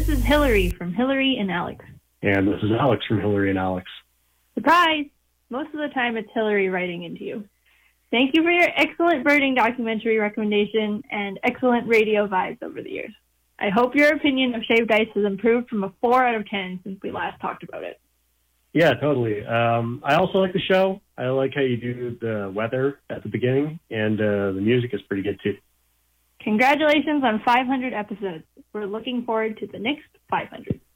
This is Hillary from Hillary and Alex. And this is Alex from Hillary and Alex. Surprise! Most of the time it's Hillary writing into you. Thank you for your excellent birding documentary recommendation and excellent radio vibes over the years. I hope your opinion of shaved ice has improved from a 4 out of 10 since we last talked about it. Yeah, totally. I also like the show. I like how you do the weather at the beginning, and the music is pretty good too. Congratulations on 500 episodes. We're looking forward to the next 500.